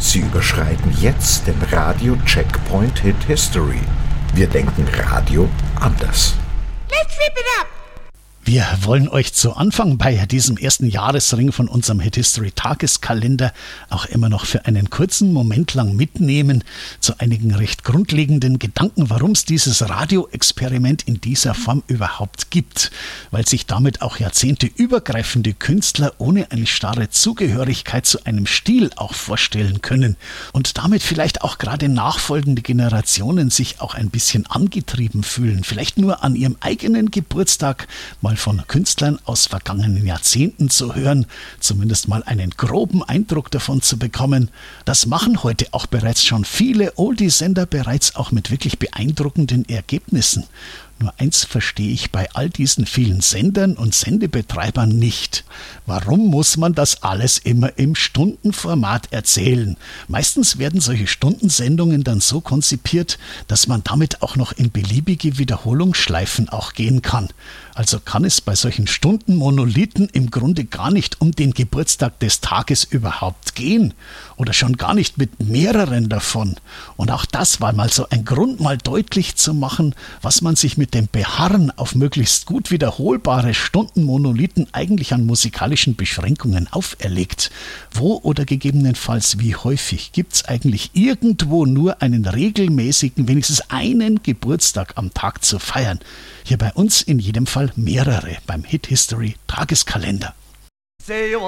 Sie überschreiten jetzt den Radio-Checkpoint Hit History. Wir denken Radio anders. Let's rip it up! Wir wollen euch zu Anfang bei diesem ersten Jahresring von unserem Hit History Tageskalender auch immer noch für einen kurzen Moment lang mitnehmen zu einigen recht grundlegenden Gedanken, warum es dieses Radioexperiment in dieser Form überhaupt gibt. Weil sich damit auch jahrzehnteübergreifende Künstler ohne eine starre Zugehörigkeit zu einem Stil auch vorstellen können und damit vielleicht auch gerade nachfolgende Generationen sich auch ein bisschen angetrieben fühlen, vielleicht nur an ihrem eigenen Geburtstag mal von Künstlern aus vergangenen Jahrzehnten zu hören, zumindest mal einen groben Eindruck davon zu bekommen. Das machen heute auch bereits schon viele Oldie-Sender, bereits auch mit wirklich beeindruckenden Ergebnissen. Nur eins verstehe ich bei all diesen vielen Sendern und Sendebetreibern nicht. Warum muss man das alles immer im Stundenformat erzählen? Meistens werden solche Stundensendungen dann so konzipiert, dass man damit auch noch in beliebige Wiederholungsschleifen auch gehen kann. Also kann es bei solchen Stundenmonolithen im Grunde gar nicht um den Geburtstag des Tages überhaupt gehen. Oder schon gar nicht mit mehreren davon. Und auch das war mal so ein Grund, mal deutlich zu machen, was man sich mit dem Beharren auf möglichst gut wiederholbare Stundenmonolithen eigentlich an musikalischen Beschränkungen auferlegt. Wo oder gegebenenfalls wie häufig gibt's eigentlich irgendwo nur einen regelmäßigen, wenigstens einen Geburtstag am Tag zu feiern? Hier bei uns in jedem Fall mehrere beim Hit History Tageskalender. Say you